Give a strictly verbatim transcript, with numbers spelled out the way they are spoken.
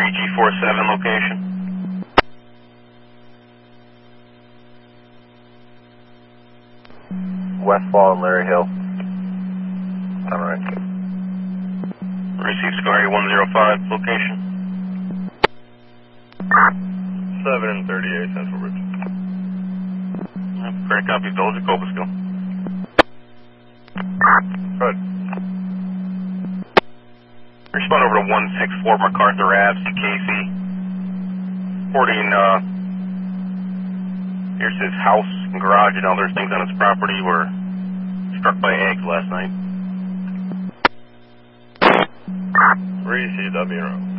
three G four seven location. Westfall and Larry Hill. Alright. Receive Sky one zero five location. seven and thirty-eight Central Bridge. Credit copy, Village of Cobleskill. Good. Respond over to one six four MacArthur Ave, C K C. Reporting, uh, here's his house and garage and other things on his property were struck by eggs last night. Receive, that'll be around.